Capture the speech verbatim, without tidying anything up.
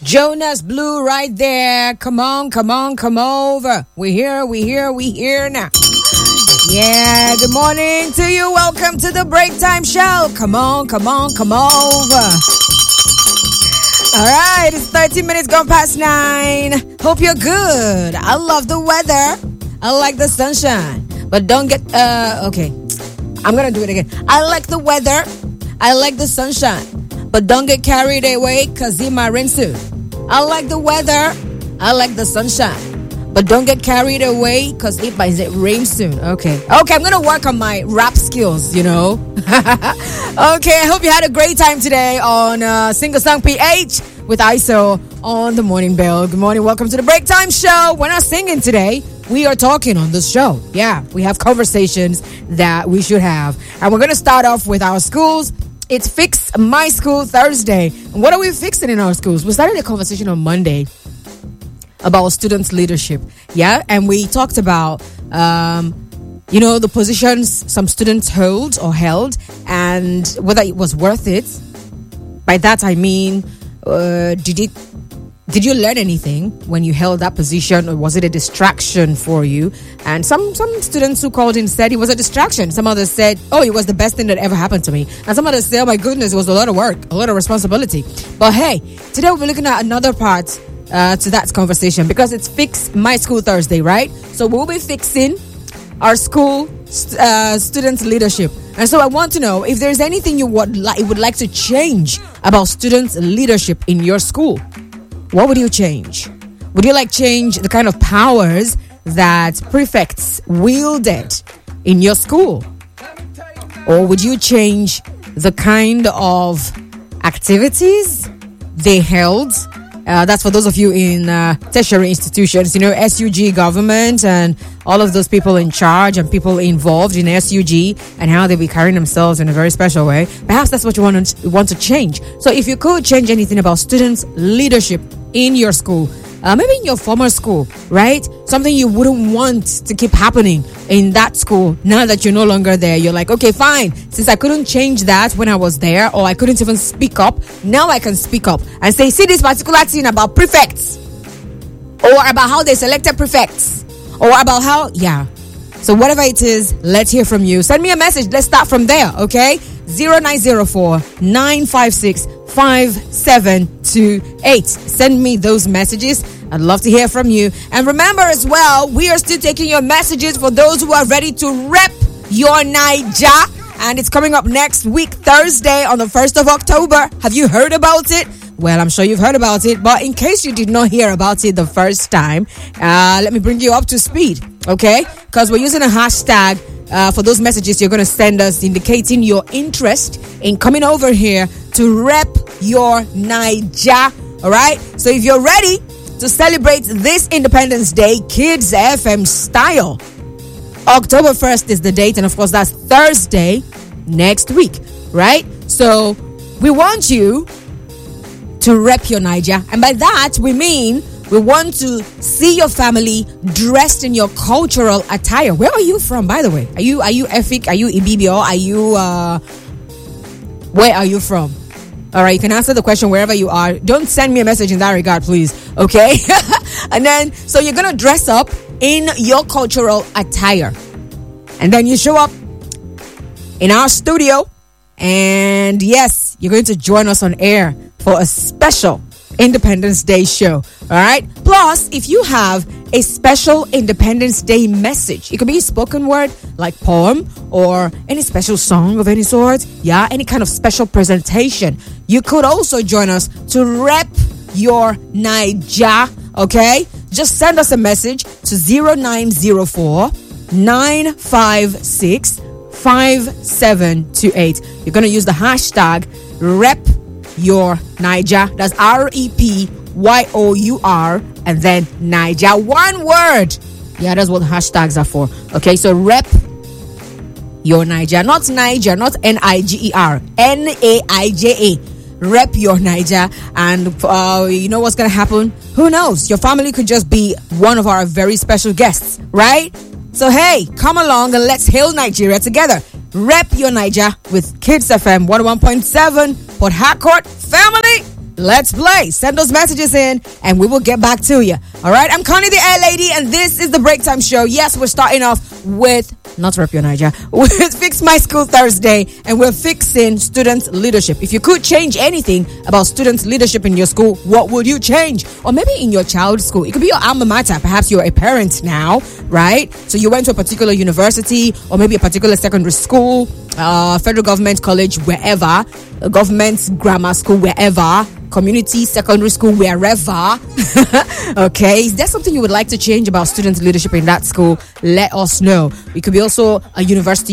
Jonas Blue right there. Come on, come on, come over. We're here, we're here, we're here now. Yeah, good morning to you. Welcome to the Break Time Show. Come on, come on, come over. All right, it's thirteen minutes gone past nine. Hope you're good. I love the weather. I like the sunshine. But don't get, uh, okay. I'm going to do it again. I like the weather. I like the sunshine. But don't get carried away because it might rain soon. I like the weather. I like the sunshine. But don't get carried away because it might rain soon. Okay. Okay, I'm going to work on my rap skills, you know. Okay, I hope you had a great time today on uh, Single Song P H with I S O on the Morning Bell. Good morning. Welcome to the Break Time Show. We're not singing today. We are talking on this show. Yeah, we have conversations that we should have. And we're going to start off with our schools. It's Fix My School Thursday. And what are we fixing in our schools? We started a conversation on Monday about student leadership. Yeah, and we talked about, um, you know, the positions some students hold or held and whether it was worth it. By that, I mean, uh, did it Did you learn anything when you held that position, or was it a distraction for you? And some, some students who called in said it was a distraction. Some others said, oh, it was the best thing that ever happened to me. And some others said, oh my goodness, it was a lot of work, a lot of responsibility. But hey, today we'll be looking at another part uh, to that conversation because it's Fix My School Thursday, right? So we'll be fixing our school uh, student leadership. And so I want to know if there's anything you would, li- would like to change about student leadership in your school. What would you change? Would you like change the kind of powers that prefects wielded in your school? Or would you change the kind of activities they held? Uh, that's for those of you in uh, tertiary institutions, you know, S U G government and all of those people in charge and people involved in S U G and how they be carrying themselves in a very special way. Perhaps that's what you want to, want to change. So if you could change anything about students' leadership in your school, uh, maybe in your former school, right? Something you wouldn't want to keep happening in that school now that you're no longer there. You're like, okay, fine. Since I couldn't change that when I was there, or I couldn't even speak up, now I can speak up and say, see this particular thing about prefects, or about how they selected prefects, or about how, yeah. So whatever it is, let's hear from you. Send me a message. Let's start from there, okay? zero nine zero four nine five six five seven two eight. Send me those messages. I'd love to hear from you. And remember as well, we are still taking your messages for those who are ready to rep your Naija. And it's coming up next week, Thursday, on the first of October. Have you heard about it? Well, I'm sure you've heard about it. But in case you did not hear about it the first time, uh, let me bring you up to speed, okay? Because we're using a hashtag Uh, for those messages you're going to send us indicating your interest in coming over here to rep your Naija. All right. So if you're ready to celebrate this Independence Day Kids F M style, October first is the date. And of course, that's Thursday next week. Right. So we want you to rep your Naija. And by that, we mean we want to see your family dressed in your cultural attire. Where are you from, by the way? Are you are you Efik? Are you Ibibio? Are you uh where are you from? All right, you can answer the question wherever you are. Don't send me a message in that regard, please. Okay? And then so you're gonna dress up in your cultural attire. And then you show up in our studio. And yes, you're going to join us on air for a special Independence Day show. All right. Plus, if you have a special Independence Day message, it could be a spoken word like poem or any special song of any sort. Yeah, any kind of special presentation. You could also join us to rep your Naija. Okay, just send us a message to zero nine zero four nine five six five seven two eight. You're gonna use the hashtag rep your Naija. That's R E P Y O U R and then Naija. One word. Yeah, that's what the hashtags are for. Okay, so rep your Naija. Not Niger, not N I G E R. N A I J A. Rep your Naija. And uh, you know what's going to happen? Who knows? Your family could just be one of our very special guests, right? So hey, come along and let's hail Nigeria together. Rep your Naija with Kids F M one oh one point seven Port Harcourt. Family, Let's play. Send those messages in and we will get back to you. All right. I'm Connie the Air Lady and this is the Break Time Show. Yes, we're starting off with, not Rep Your Niger, with Fix My School Thursday, and we're fixing student leadership. If you could change anything about student leadership in your school, what would you change? Or maybe in your child's school. It could be your alma mater. Perhaps you're a parent now, right? So you went to a particular university or maybe a particular secondary school, uh, federal government college, wherever, a government grammar school, wherever, community secondary school, wherever. Okay, is there something you would like to change about student leadership in that school? Let us know. It could be also a university